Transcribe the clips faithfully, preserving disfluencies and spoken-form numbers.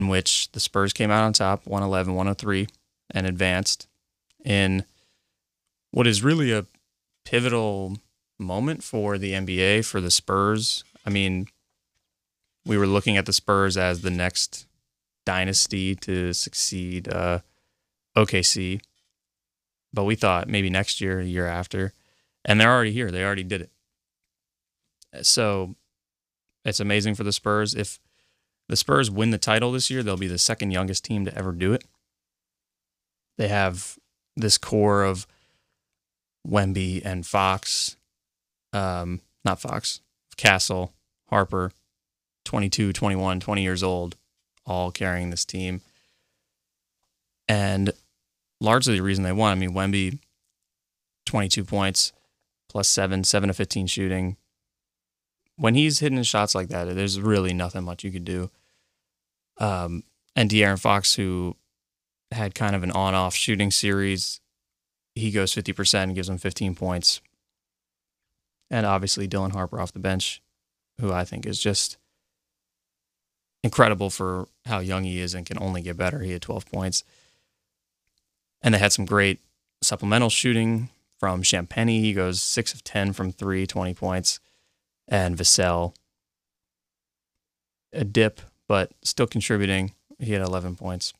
in which the Spurs came out on top, one eleven, one oh three, and advanced in what is really a pivotal moment for the N B A, for the Spurs. I mean, we were looking at the Spurs as the next dynasty to succeed uh, O K C, but we thought maybe next year, a year after, and they're already here. They already did it. So it's amazing for the Spurs. If the Spurs win the title this year, they'll be the second youngest team to ever do it. They have this core of Wemby and Fox, um, not Fox, Castle, Harper, twenty-two, twenty-one, twenty years old, all carrying this team. And largely the reason they won, I mean, Wemby, twenty-two points, plus seven, seven to fifteen shooting. When he's hitting his shots like that, there's really nothing much you could do. Um, and De'Aaron Fox, who had kind of an on-off shooting series, he goes fifty percent and gives him fifteen points. And obviously Dylan Harper off the bench, who I think is just incredible for how young he is and can only get better. He had twelve points. And they had some great supplemental shooting from Champagnie. He goes six of ten from three, twenty points. And Vassell, a dip, but still contributing. He had eleven points.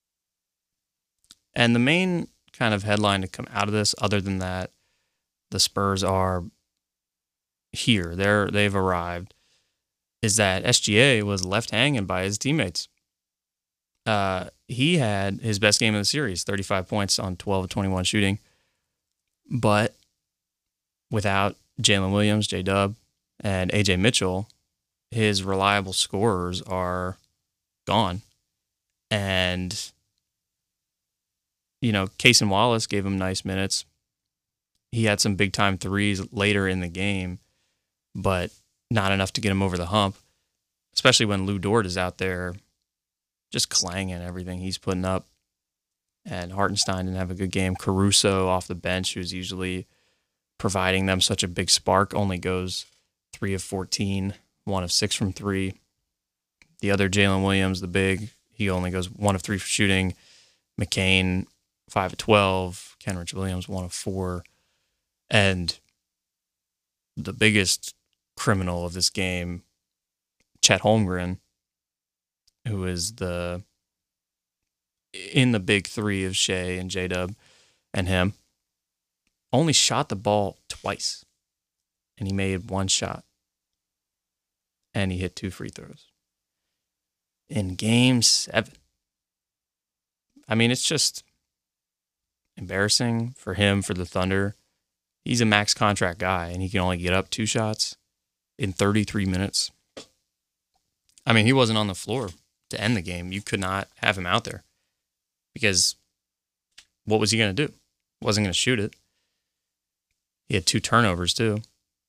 And the main kind of headline to come out of this, other than that, the Spurs are here. They're they've arrived. Is that S G A was left hanging by his teammates. Uh, he had his best game of the series, thirty-five points on twelve of twenty-one shooting. But without Jalen Williams, J-Dub, and A J Mitchell, his reliable scorers are gone. And, you know, Cason Wallace gave him nice minutes. He had some big-time threes later in the game, but not enough to get him over the hump, especially when Lou Dort is out there just clanging everything he's putting up. And Hartenstein didn't have a good game. Caruso off the bench, who's usually providing them such a big spark, only goes three of fourteen, one of six from three. The other Jalen Williams, the big, he only goes one of three for shooting. McCain, five of twelve. Kenrich Williams, one of four. And the biggest criminal of this game, Chet Holmgren, who is the in the big three of Shea and J-Dub and him, only shot the ball twice. And he made one shot. And he hit two free throws. In game seven. I mean, it's just embarrassing for him, for the Thunder. He's a max contract guy, and he can only get up two shots in thirty-three minutes. I mean, he wasn't on the floor to end the game. You could not have him out there. Because what was he going to do? Wasn't going to shoot it. He had two turnovers, too.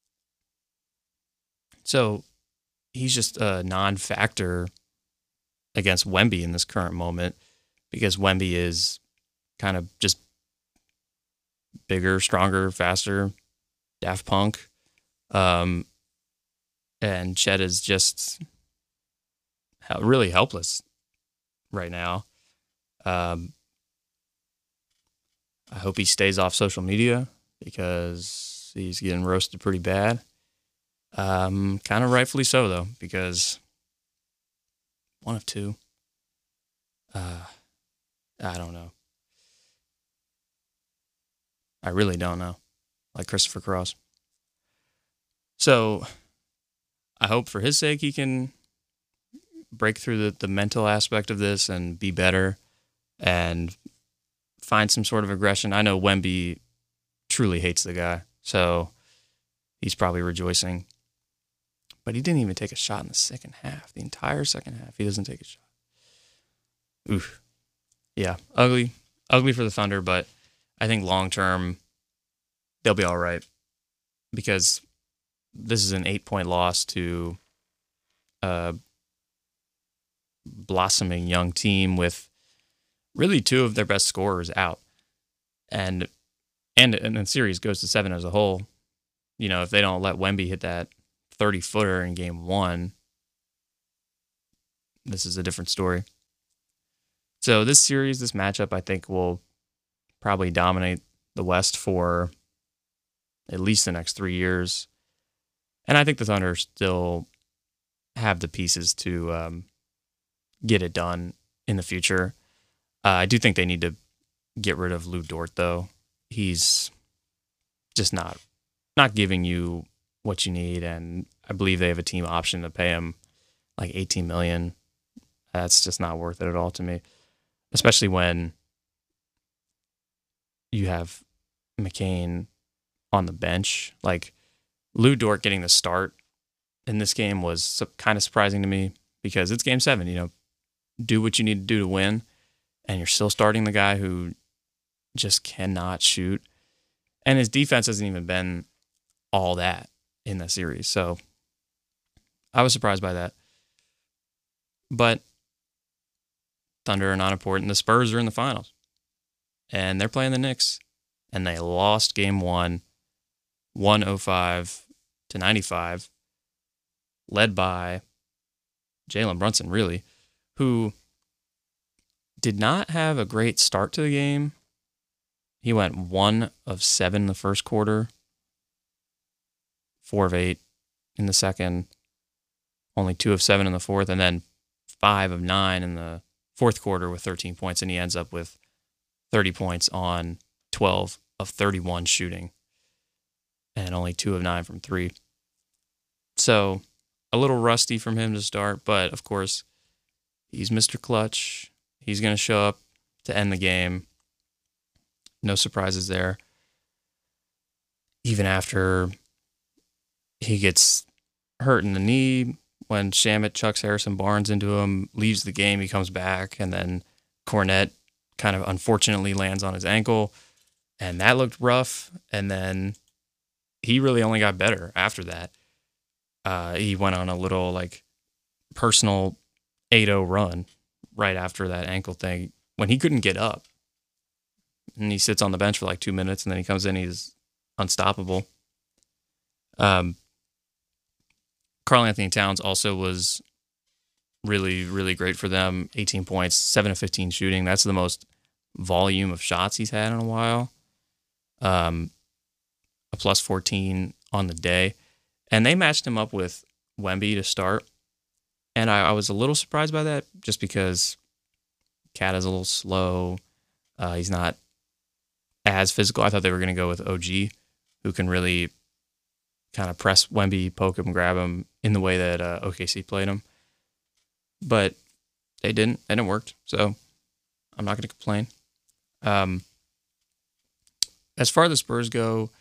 So he's just a non-factor against Wemby in this current moment, because Wemby is kind of just bigger, stronger, faster, Daft Punk. Um, and Chet is just really helpless right now. Um, I hope he stays off social media, because he's getting roasted pretty bad. Um, kind of rightfully so, though, because one of two. Uh, I don't know. I really don't know. Like Christopher Cross. So I hope for his sake he can break through the, the mental aspect of this and be better and find some sort of aggression. I know Wemby truly hates the guy, so he's probably rejoicing. But he didn't even take a shot in the second half. The entire second half, he doesn't take a shot. Oof. Yeah, ugly. Ugly for the Thunder, but I think long-term, they'll be all right. Because this is an eight-point loss to a blossoming young team with really two of their best scorers out. And and, and the series goes to seven as a whole. You know, if they don't let Wemby hit that thirty-footer in game one, this is a different story. So this series, this matchup, I think will probably dominate the West for at least the next three years. And I think the Thunder still have the pieces to um, get it done in the future. Uh, I do think they need to get rid of Lou Dort, though. He's just not not giving you what you need, and I believe they have a team option to pay him like eighteen million dollars. That's just not worth it at all to me, especially when you have McCain on the bench. Like, Lou Dort getting the start in this game was kind of surprising to me because it's game seven. You know, do what you need to do to win, and you're still starting the guy who just cannot shoot. And his defense hasn't even been all that in the series. So I was surprised by that. But Thunder are not important. The Spurs are in the finals. And they're playing the Knicks. And they lost game one, one oh five to ninety-five, led by Jalen Brunson, really, who did not have a great start to the game. He went one of seven in the first quarter, four of eight in the second, only two of seven in the fourth, and then five of nine in the fourth quarter with thirteen points, and he ends up with thirty points on twelve of thirty-one shooting, and only two of nine from three. So a little rusty from him to start, but of course, he's Mister Clutch. He's going to show up to end the game. No surprises there. Even after he gets hurt in the knee, when Shamet chucks Harrison Barnes into him, leaves the game, he comes back, and then Cornette kind of unfortunately lands on his ankle, and that looked rough. And then he really only got better after that. Uh, he went on a little like personal eight oh run right after that ankle thing when he couldn't get up. And he sits on the bench for like two minutes, and then he comes in, he's unstoppable. Um, Karl Anthony Towns also was really, really great for them. eighteen points, seven of fifteen shooting. That's the most volume of shots he's had in a while. Um, a plus fourteen on the day. And they matched him up with Wemby to start. And I, I was a little surprised by that just because Cat is a little slow. Uh, he's not as physical. I thought they were going to go with O G, who can really kind of press Wemby, poke him, grab him in the way that uh, O K C played him. But they didn't, and it worked. So I'm not going to complain. Um, as far as the Spurs go,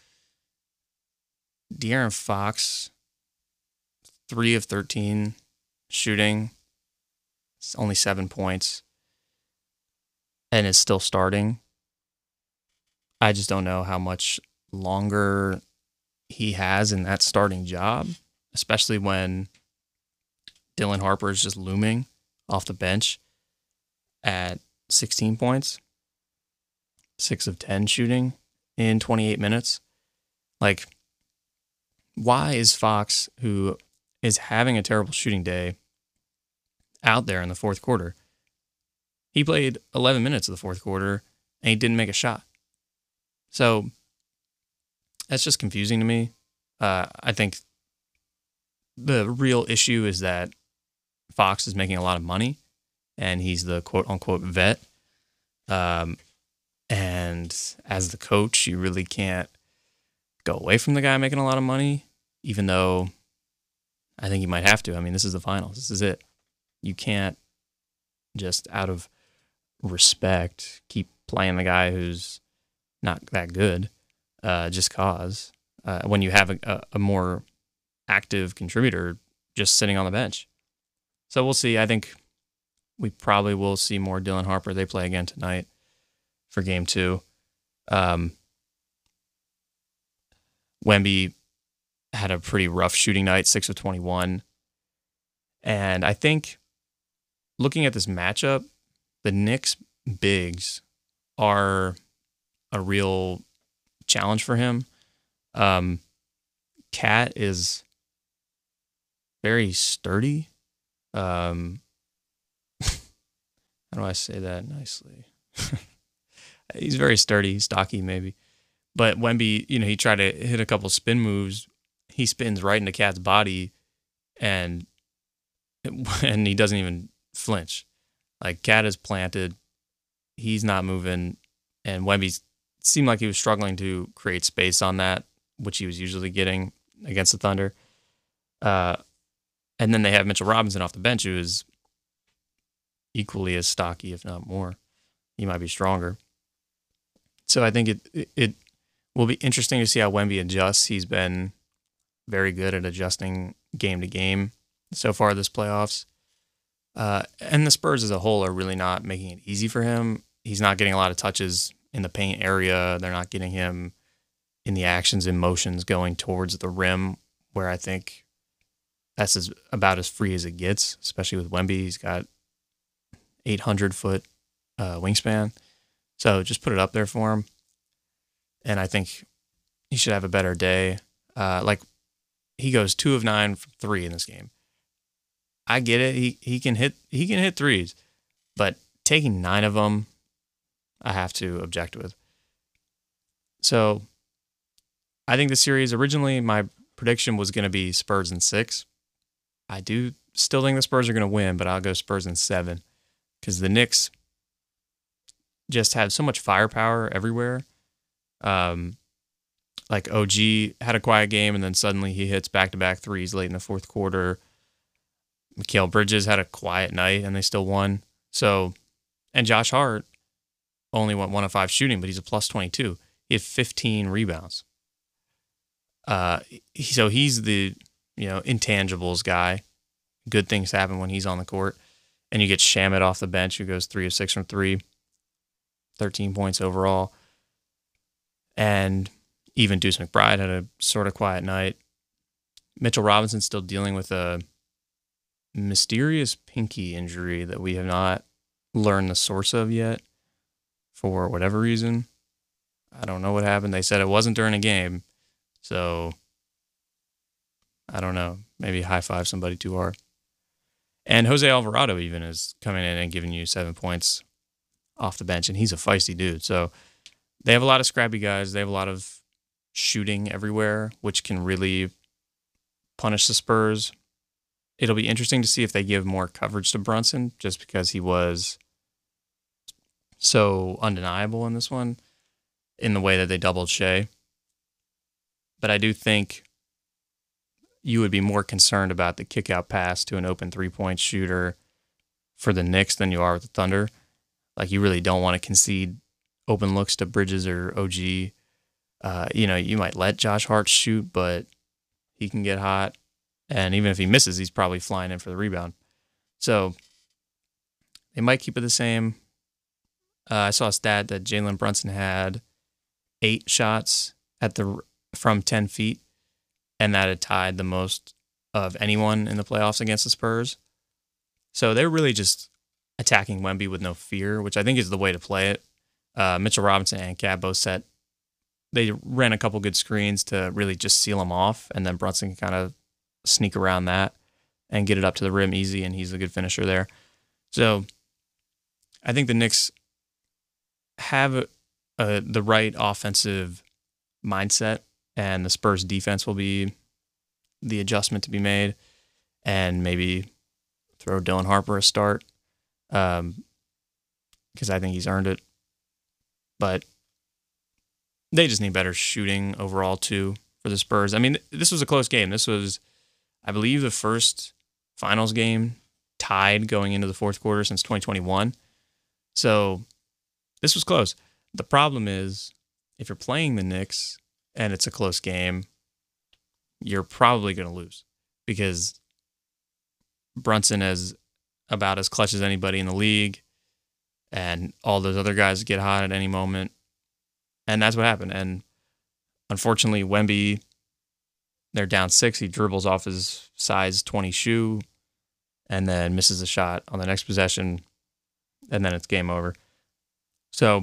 De'Aaron Fox, three of thirteen shooting, it's only seven points, and is still starting. I just don't know how much longer he has in that starting job, especially when Dylan Harper is just looming off the bench at sixteen points, six of ten shooting in twenty-eight minutes. Like, why is Fox, who is having a terrible shooting day, out there in the fourth quarter? He played eleven minutes of the fourth quarter, and he didn't make a shot. So that's just confusing to me. Uh, I think the real issue is that Fox is making a lot of money, and he's the quote-unquote vet. Um, and as the coach, you really can't go away from the guy making a lot of money, even though I think you might have to. I mean, this is the finals. This is it. You can't just out of respect keep playing the guy who's not that good uh, just cause. Uh, when you have a, a, a more active contributor just sitting on the bench. So we'll see. I think we probably will see more Dylan Harper. They play again tonight for game two. Um, Wemby had a pretty rough shooting night, six of twenty-one. And I think looking at this matchup, the Knicks bigs are a real challenge for him. Um, Cat is very sturdy. Um, I how do I say that nicely? He's very sturdy, stocky maybe. But Wemby, you know, he tried to hit a couple spin moves. He spins right into Cat's body, and and he doesn't even flinch. Like, Cat is planted. He's not moving. And Wemby seemed like he was struggling to create space on that, which he was usually getting against the Thunder. Uh, and then they have Mitchell Robinson off the bench, who is equally as stocky, if not more. He might be stronger. So I think it, it, it will be interesting to see how Wemby adjusts. He's been very good at adjusting game to game so far this playoffs. Uh, and the Spurs as a whole are really not making it easy for him. He's not getting a lot of touches in the paint area. They're not getting him in the actions and motions going towards the rim, where I think that's as, about as free as it gets, especially with Wemby. He's got eight hundred foot uh, wingspan. So just put it up there for him. And I think he should have a better day. Uh, like, he goes two of nine from three in this game. I get it. He he can hit he can hit threes, but taking nine of them, I have to object with. So I think the series, originally my prediction was going to be Spurs in six. I do still think the Spurs are going to win, but I'll go Spurs in seven because the Knicks just have so much firepower everywhere. Um, like O G had a quiet game, and then suddenly he hits back-to-back threes late in the fourth quarter. Mikal Bridges had a quiet night, and they still won. So, and Josh Hart only went one of five shooting, but he's a plus twenty-two. He had fifteen rebounds. Uh, so he's the, you know, intangibles guy. Good things happen when he's on the court. And you get Shamet off the bench, who goes three of six from three, thirteen points overall. And even Deuce McBride had a sort of quiet night. Mitchell Robinson's still dealing with a mysterious pinky injury that we have not learned the source of yet for whatever reason. I don't know what happened. They said it wasn't during a game. So, I don't know. Maybe high five somebody too hard. And Jose Alvarado even is coming in and giving you seven points off the bench, and he's a feisty dude. So, they have a lot of scrappy guys. They have a lot of shooting everywhere, which can really punish the Spurs. It'll be interesting to see if they give more coverage to Brunson, just because he was so undeniable in this one in the way that they doubled Shea. But I do think you would be more concerned about the kick-out pass to an open three-point shooter for the Knicks than you are with the Thunder. Like, you really don't want to concede open looks to Bridges or O G. Uh, you know, you might let Josh Hart shoot, but he can get hot. And even if he misses, he's probably flying in for the rebound. So they might keep it the same. Uh, I saw a stat that Jalen Brunson had eight shots at the from ten feet, and that had tied the most of anyone in the playoffs against the Spurs. So they're really just attacking Wemby with no fear, which I think is the way to play it. Uh, Mitchell Robinson and Cat both set. They ran a couple good screens to really just seal him off, and then Brunson can kind of sneak around that and get it up to the rim easy, and he's a good finisher there. So I think the Knicks have a, a, the right offensive mindset, and the Spurs defense will be the adjustment to be made, and maybe throw Dylan Harper a start um, because I think he's earned it. But they just need better shooting overall, too, for the Spurs. I mean, this was a close game. This was, I believe, the first finals game tied going into the fourth quarter since twenty twenty-one. So this was close. The problem is, if you're playing the Knicks and it's a close game, you're probably going to lose because Brunson is about as clutch as anybody in the league, and all those other guys get hot at any moment. And that's what happened. And unfortunately, Wemby, they're down six. He dribbles off his size twenty shoe and then misses a shot on the next possession, and then it's game over. So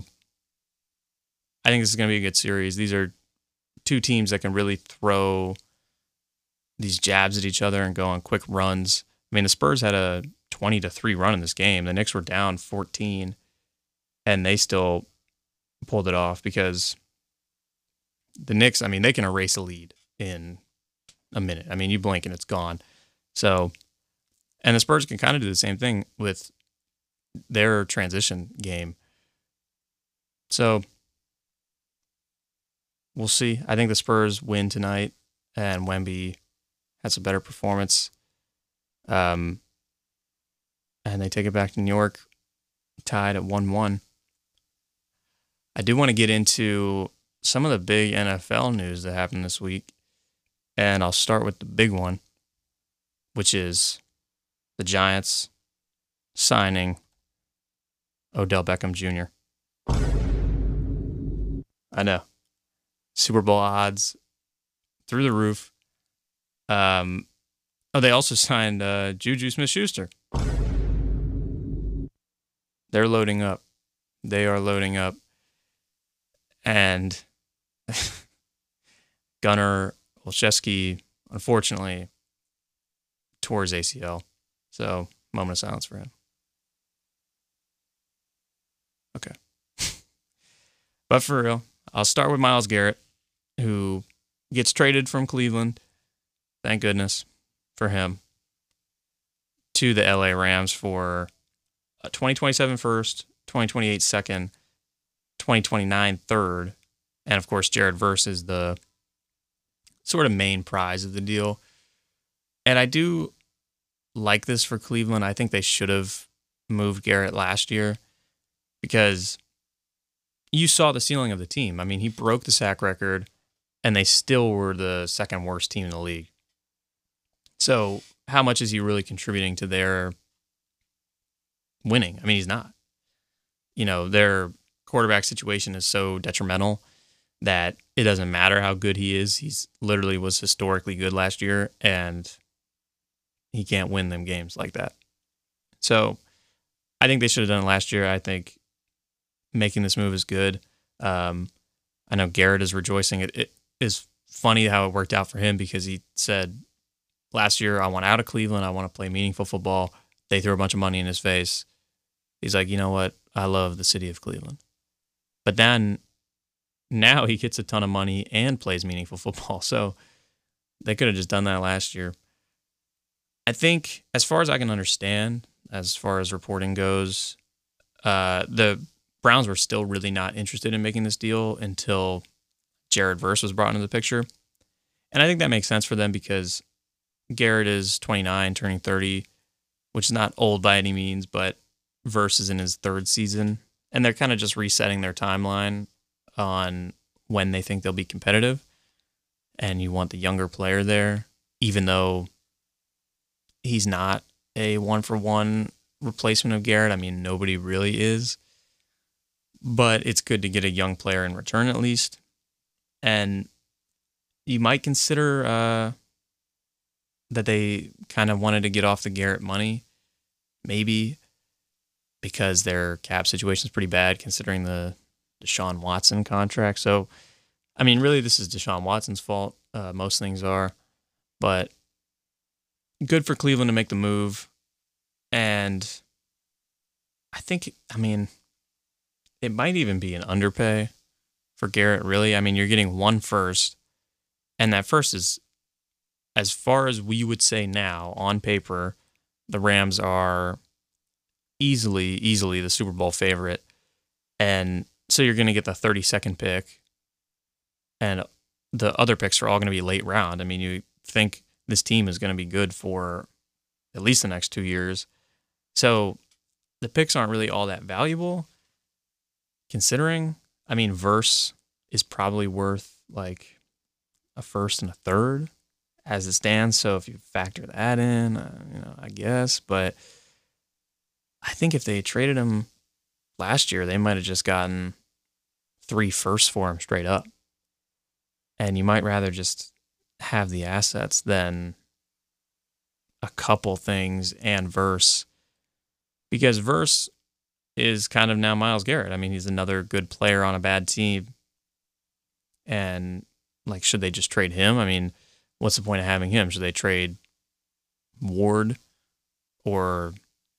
I think this is going to be a good series. These are two teams that can really throw these jabs at each other and go on quick runs. I mean, the Spurs had a twenty to three run in this game. The Knicks were down fourteen, and they still pulled it off because the Knicks, I mean, they can erase a lead in a minute. I mean, you blink and it's gone. So, and the Spurs can kind of do the same thing with their transition game. So, we'll see. I think the Spurs win tonight, and Wemby has a better performance. Um, and they take it back to New York, tied at one one. I do want to get into some of the big N F L news that happened this week, and I'll start with the big one, which is the Giants signing Odell Beckham Junior I know. Super Bowl odds through the roof. Um, oh, they also signed uh, Juju Smith-Schuster. They're loading up. They are loading up. And Gunnar Olszewski, unfortunately, tore his A C L. So, moment of silence for him. Okay. But for real, I'll start with Myles Garrett, who gets traded from Cleveland, thank goodness for him, to the L A Rams for a twenty twenty-seven first, twenty twenty-eight second, twenty twenty-nine third, and of course Jared Verse is the sort of main prize of the deal. And I do like this for Cleveland. I think they should have moved Garrett last year because you saw the ceiling of the team. I mean, he broke the sack record, and they still were the second worst team in the league. So how much is he really contributing to their winning? I mean, he's not. You know, their quarterback situation is so detrimental that it doesn't matter how good he is. He's literally was historically good last year, and he can't win them games like that. So I think they should have done it last year. I think making this move is good. Um, I know Garrett is rejoicing. It, it is funny how it worked out for him because he said last year, I want out of Cleveland. I want to play meaningful football. They threw a bunch of money in his face. He's like, you know what? I love the city of Cleveland. But then now he gets a ton of money and plays meaningful football. So they could have just done that last year. I think as far as I can understand, as far as reporting goes, uh, the Browns were still really not interested in making this deal until Jared Verse was brought into the picture. And I think that makes sense for them because Garrett is twenty-nine, turning thirty, which is not old by any means, but Verse is in his third season. And they're kind of just resetting their timeline on when they think they'll be competitive. And you want the younger player there, even though he's not a one-for-one replacement of Garrett. I mean, nobody really is. But it's good to get a young player in return at least. And you might consider uh, that they kind of wanted to get off the Garrett money, maybe, because their cap situation is pretty bad considering the Deshaun Watson contract. So, I mean, really, this is Deshaun Watson's fault. Uh, most things are. But good for Cleveland to make the move. And I think, I mean, it might even be an underpay for Garrett, really. I mean, you're getting one first, and that first is, as far as we would say now, on paper, the Rams are easily, easily the Super Bowl favorite. And so you're going to get the thirty-second pick, and the other picks are all going to be late round. I mean, you think this team is going to be good for at least the next two years. So the picks aren't really all that valuable. Considering, I mean, Verse is probably worth like a first and a third as it stands. So if you factor that in, uh, you know, I guess. But I think if they traded him last year, they might have just gotten three firsts for him straight up. And you might rather just have the assets than a couple things and Verse. Because Verse is kind of now Myles Garrett. I mean, he's another good player on a bad team. And, like, should they just trade him? I mean, what's the point of having him? Should they trade Ward or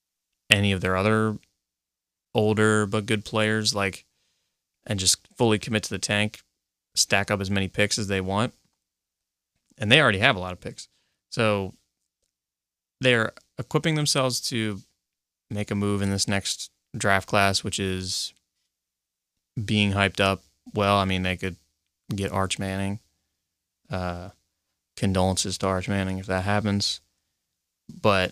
any of their other older but good players, like, and just fully commit to the tank, stack up as many picks as they want. And they already have a lot of picks. So they're equipping themselves to make a move in this next draft class, which is being hyped up. Well, I mean, they could get Arch Manning. Uh, condolences to Arch Manning if that happens. But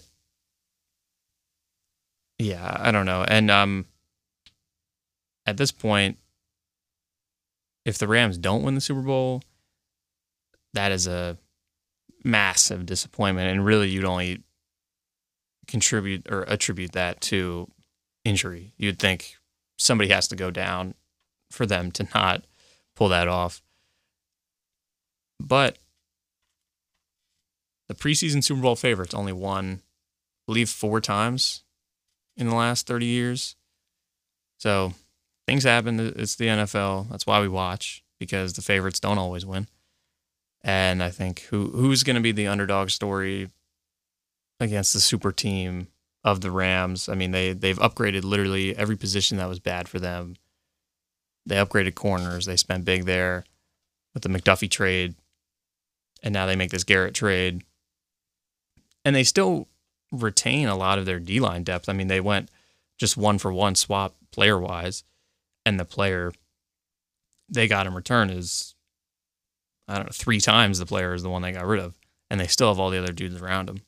yeah, I don't know. And um, at this point, if the Rams don't win the Super Bowl, that is a massive disappointment. And really, you'd only contribute or attribute that to injury. You'd think somebody has to go down for them to not pull that off. But the preseason Super Bowl favorites only won, I believe, four times in the last thirty years. So things happen. It's the N F L. That's why we watch, because the favorites don't always win. And I think who who's going to be the underdog story against the super team of the Rams? I mean, they, they've upgraded literally every position that was bad for them. They upgraded corners. They spent big there with the McDuffie trade. And now they make this Garrett trade. And they still retain a lot of their D-line depth. I mean, they went just one for one swap player-wise. And the player they got in return is, I don't know, three times the player is the one they got rid of. And they still have all the other dudes around them.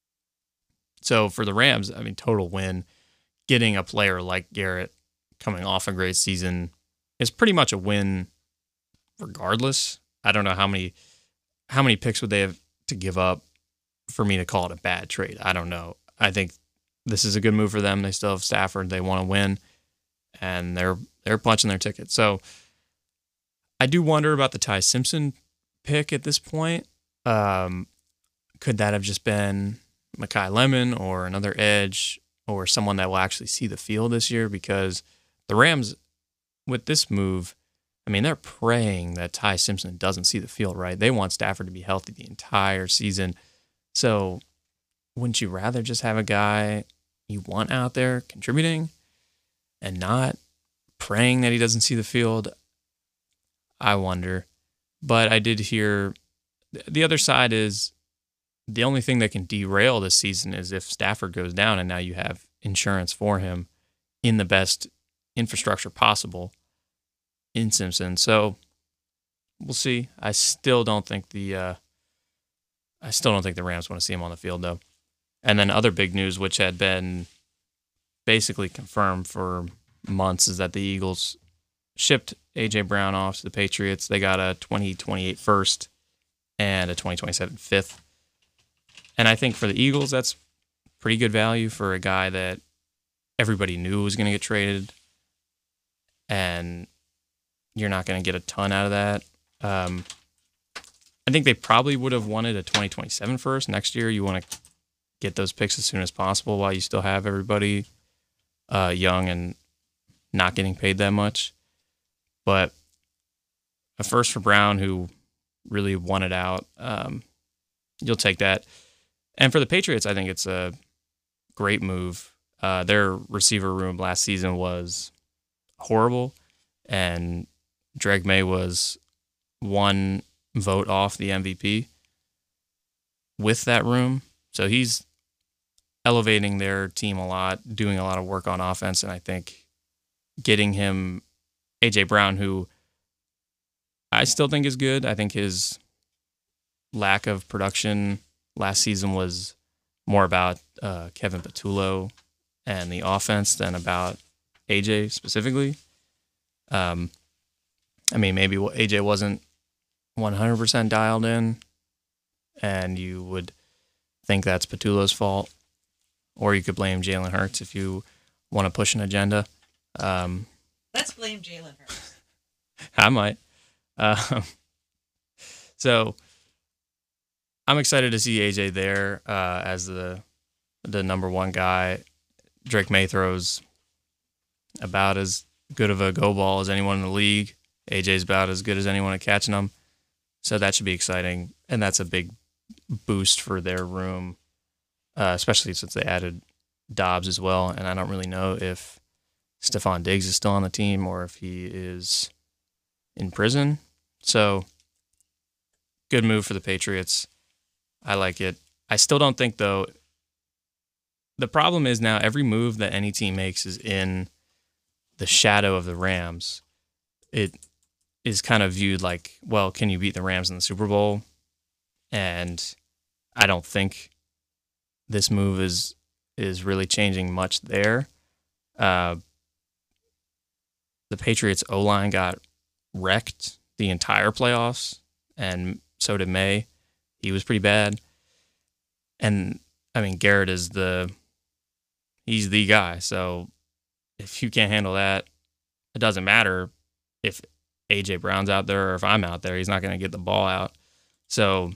So for the Rams, I mean, total win. Getting a player like Garrett coming off a great season is pretty much a win regardless. I don't know how many how many picks would they have to give up for me to call it a bad trade. I don't know. I think this is a good move for them. They still have Stafford. They want to win, and they're they're punching their ticket. So I do wonder about the Ty Simpson pick at this point. Um, could that have just been Mekhi Lemon or another edge or someone that will actually see the field this year? Because the Rams, with this move, I mean, they're praying that Ty Simpson doesn't see the field, right? They want Stafford to be healthy the entire season. So wouldn't you rather just have a guy you want out there contributing and not praying that he doesn't see the field? I wonder. But I did hear the other side is the only thing that can derail this season is if Stafford goes down and now you have insurance for him in the best infrastructure possible in Simpson. So we'll see. I still don't think the uh, I still don't think the Rams want to see him on the field, though. And then other big news, which had been basically confirmed for months, is that the Eagles shipped A J Brown off to the Patriots. They got a twenty twenty-eight first and a twenty twenty-seven fifth. And I think for the Eagles, that's pretty good value for a guy that everybody knew was going to get traded. And you're not going to get a ton out of that. Um, I think they probably would have wanted a twenty twenty-seven first. Next year, you want to get those picks as soon as possible while you still have everybody uh, young and not getting paid that much. But a first for Brown, who really wanted out, um, you'll take that. And for the Patriots, I think it's a great move. Uh, their receiver room last season was horrible, and Drake May was one vote off the M V P with that room. So he's elevating their team a lot, doing a lot of work on offense, and I think getting him A J Brown, who I still think is good. I think his lack of production last season was more about uh, Kevin Patullo and the offense than about A J specifically. Um, I mean, maybe A J wasn't one hundred percent dialed in, and you would think that's Patullo's fault, or you could blame Jalen Hurts if you want to push an agenda. Um, Let's blame Jalen Hurts. I might. Um, so I'm excited to see A J there uh, as the the number one guy. Drake May throws about as good of a go ball as anyone in the league. A J's about as good as anyone at catching them. So that should be exciting. And that's a big boost for their room, uh, especially since they added Dobbs as well, and I don't really know if Stephon Diggs is still on the team or if he is in prison. So, good move for the Patriots. I like it. I still don't think, though, the problem is now every move that any team makes is in the shadow of the Rams. It is kind of viewed like, well, can you beat the Rams in the Super Bowl? And I don't think this move is is really changing much there. Uh, the Patriots O-line got wrecked the entire playoffs, and so did May. He was pretty bad. And, I mean, Garrett is the, he's the guy. So if you can't handle that, it doesn't matter if A J Brown's out there or if I'm out there. He's not going to get the ball out. So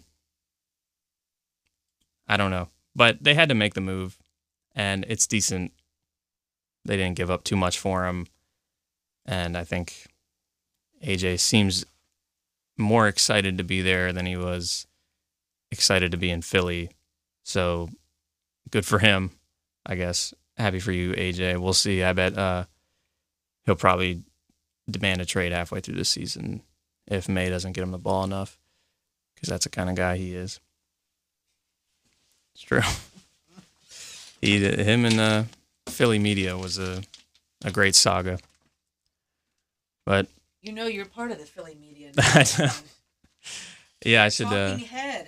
I don't know. But they had to make the move, and it's decent. They didn't give up too much for him. And I think A J seems more excited to be there than he was excited to be in Philly. So good for him, I guess. Happy for you, A J. We'll see. I bet uh, he'll probably demand a trade halfway through the season if May doesn't get him the ball enough, because that's the kind of guy he is. It's true. He, him and uh, Philly media was a, a great saga. But You know you're part of the Philly media. I know. Yeah, I should. Uh, Talking head.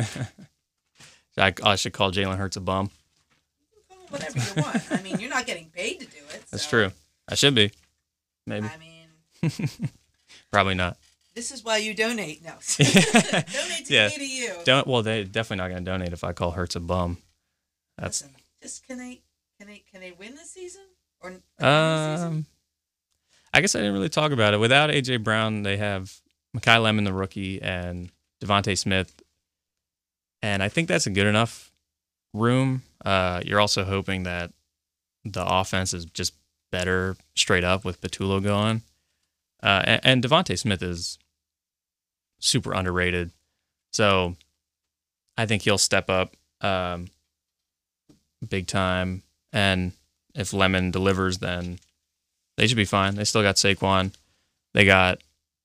I, I should call Jalen Hurts a bum. Whatever you want. I mean, you're not getting paid to do it. That's so, true. I should be. Maybe. I mean, Probably not. this is why you donate. No. Donate to Yeah. me to you. Don't. Well, they're definitely not going to donate if I call Hurts a bum. That's. Listen, just can they can they can they win this season or like, win this season? Um. I guess I didn't really talk about it. Without A J Brown, they have Mekhi Lemon, the rookie, and Devontae Smith, and I think that's a good enough room. Uh, you're also hoping that the offense is just better straight up with Patullo going. Uh, and, and Devontae Smith is super underrated. So I think he'll step up um, big time. And if Lemon delivers, then they should be fine. They still got Saquon. They got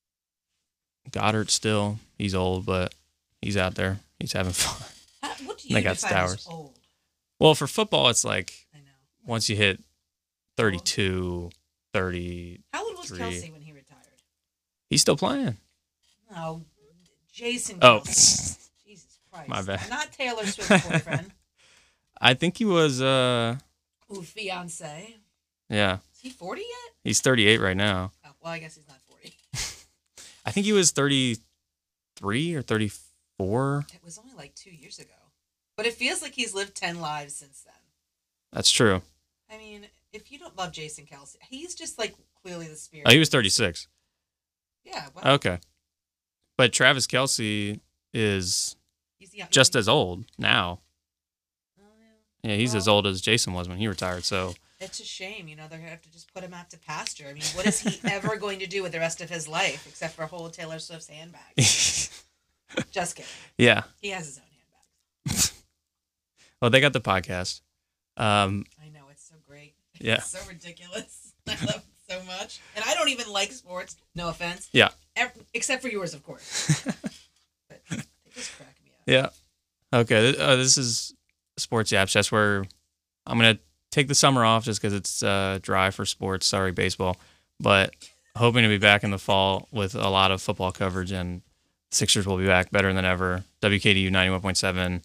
Goddard still. He's old, but he's out there. He's having fun. How, what do They you got define as Stowers. old? Well, for football, it's like I know. once you hit thirty-two, thirty, How old was Three. Kelsey when he retired? he's still playing. No, Jason Oh, Kelsey. Jesus Christ. my bad. Not Taylor Swift's boyfriend. I think he was, uh, Ooh, fiance. yeah, Is he forty yet? he's thirty-eight right now. Oh, well, I guess he's not forty. I think he was thirty-three or thirty-four. It was only like two years ago. But it feels like he's lived ten lives since then. That's true. I mean, if you don't love Jason Kelsey, he's just like clearly the spirit. Oh, he was thirty-six. Yeah. Well, Okay. But Travis Kelce is he's young. just as old now. Oh, yeah. Yeah, he's Well- as old as Jason was when he retired. So It's a shame, you know, they're going to have to just put him out to pasture. I mean, what is he ever going to do with the rest of his life except for hold Taylor Swift's handbag? Just kidding. yeah. He has his own handbag. Well, they got the podcast. Um, I know, it's so great. Yeah. It's so ridiculous. I love it so much. And I don't even like sports. No offense. Yeah. Ev- except for yours, of course. But they just crack me up. Yeah. Okay. th- Uh, this is Sports Yaps. That's where I'm going to take the summer off just because it's uh, dry for sports. Sorry, baseball. But hoping to be back in the fall with a lot of football coverage, and Sixers will be back better than ever. W K D U ninety-one point seven.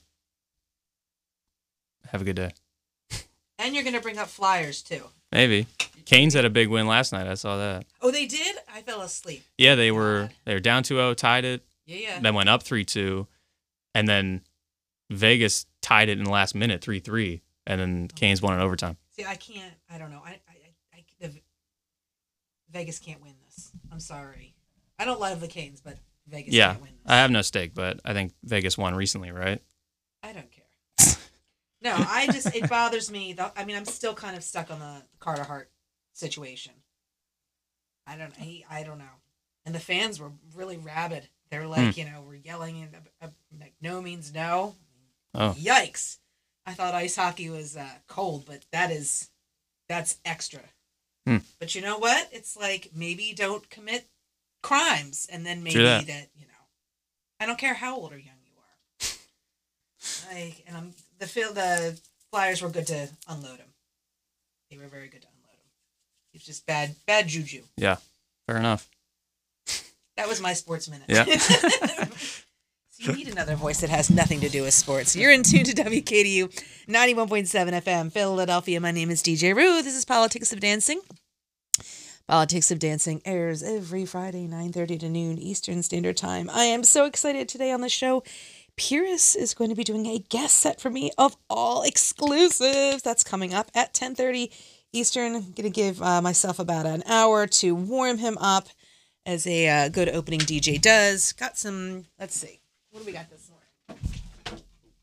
Have a good day. And you're going to bring up Flyers, too. Maybe. Canes had a big win last night. I saw that. Oh, they did? I fell asleep. Yeah, they were God. they were down two oh, tied it, Yeah, yeah. then went up three two, and then Vegas tied it in the last minute three three, and then Canes won in overtime. See, I can't. I don't know. I, I, I, I the, Vegas can't win this. I'm sorry. I don't love the Canes, but Vegas Yeah, can't win this. I have no stake, but I think Vegas won recently, right? I don't care. No, I just it bothers me. The, I mean, I'm still kind of stuck on the Carter Hart situation. I don't. I, I don't know. And the fans were really rabid. They're like, Hmm. you know, we're yelling and uh, uh, like, no means no. Oh. Yikes! I thought ice hockey was uh, cold, but that is that's extra. Hmm. But you know what? It's like maybe don't commit crimes, and then maybe True that. that you know, I don't care how old or young you are. Like, and I'm the feel the Flyers were good to unload him. They were very good to unload him. It's just bad bad juju. Yeah, fair enough. That was my sports minute. Yeah. So you need another voice that has nothing to do with sports. You're in tune to W K D U ninety-one point seven F M, Philadelphia. My name is D J Rue. This is Politics of Dancing. Politics of Dancing airs every Friday, nine thirty to noon Eastern Standard Time. I am so excited today on the show. Pierce is going to be doing a guest set for me of all exclusives. That's coming up at ten thirty Eastern. I'm going to give uh, myself about an hour to warm him up as a uh, good opening D J does. Got some, let's see. What do we got this morning?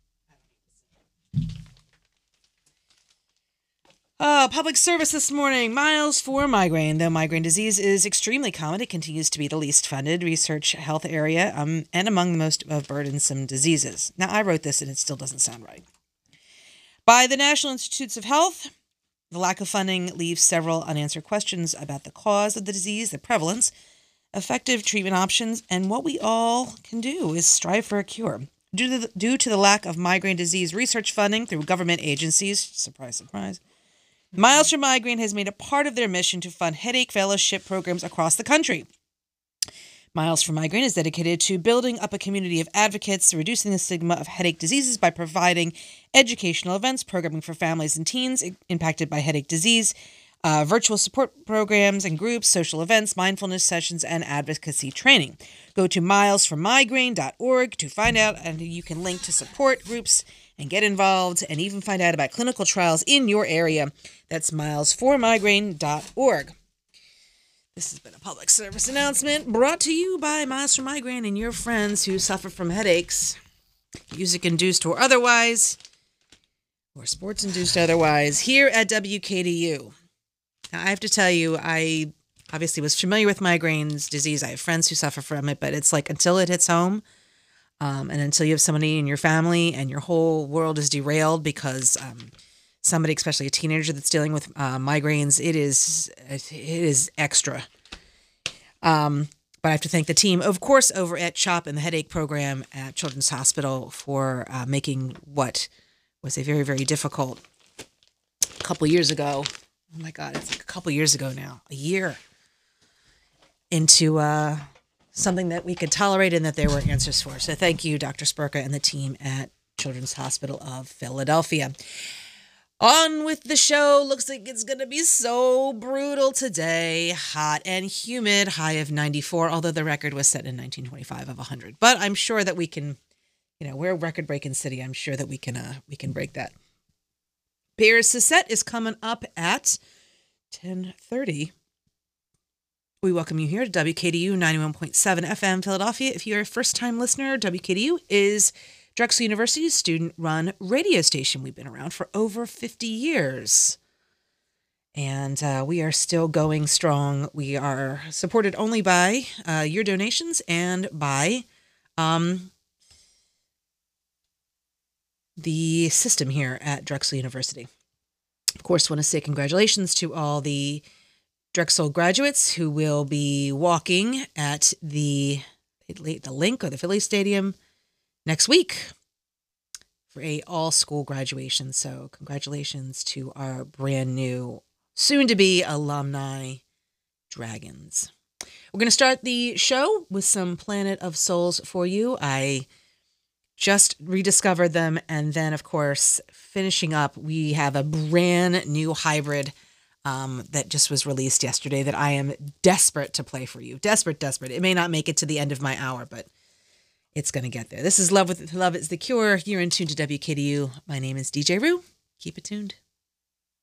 Uh, public service this morning. Miles for migraine. Though migraine disease is extremely common, it continues to be the least funded research health area um, and among the most uh, burdensome diseases. Now, I wrote this and it still doesn't sound right. By the National Institutes of Health, the lack of funding leaves several unanswered questions about the cause of the disease, the prevalence, effective treatment options, and what we all can do is strive for a cure. Due to the, due to the lack of migraine disease research funding through government agencies, surprise, surprise, Miles for Migraine has made a part of their mission to fund headache fellowship programs across the country. Miles for Migraine is dedicated to building up a community of advocates, reducing the stigma of headache diseases by providing educational events, programming for families and teens impacted by headache disease, Uh, virtual support programs and groups, social events, mindfulness sessions, and advocacy training. Go to miles for migraine dot org to find out, and you can link to support groups and get involved and even find out about clinical trials in your area. That's miles for migraine dot org. This has been a public service announcement brought to you by Miles for Migraine and your friends who suffer from headaches, music-induced or otherwise, or sports-induced otherwise, here at W K D U. Now, I have to tell you, I obviously was familiar with migraines disease. I have friends who suffer from it, but it's like until it hits home, um, and until you have somebody in your family and your whole world is derailed because um, somebody, especially a teenager that's dealing with uh, migraines, it is it is extra. Um, but I have to thank the team, of course, over at CHOP and the headache program at Children's Hospital for uh, making what was a very, very difficult couple years ago. Oh my God, it's like a couple years ago now, a year into uh, something that we could tolerate and that there were answers for. So thank you, Doctor Spurka and the team at Children's Hospital of Philadelphia. On with the show. Looks like it's going to be so brutal today. Hot and humid, high of ninety-four, although the record was set in nineteen twenty-five of one hundred. But I'm sure that we can, you know, we're a record-breaking city. I'm sure that we can, uh, we can break that. Pierce Sissette is coming up at ten thirty. We welcome you here to W K D U ninety-one point seven F M Philadelphia. If you're a first-time listener, W K D U is Drexel University's student-run radio station. We've been around for over fifty years. And uh, we are still going strong. We are supported only by uh, your donations and by um, the system here at Drexel University. Of course, want to say congratulations to all the Drexel graduates who will be walking at the the Link or the Philly Stadium next week for a all-school graduation. So congratulations to our brand new, soon-to-be alumni Dragons. We're going to start the show with some Planet of Souls for you. I just rediscovered them. And then, of course, finishing up, we have a brand new hybrid um, that just was released yesterday that I am desperate to play for you. Desperate, desperate. It may not make it to the end of my hour, but it's going to get there. This is Love with Love is the Cure. You're in tune to W K D U. My name is D J Rue. Keep it tuned.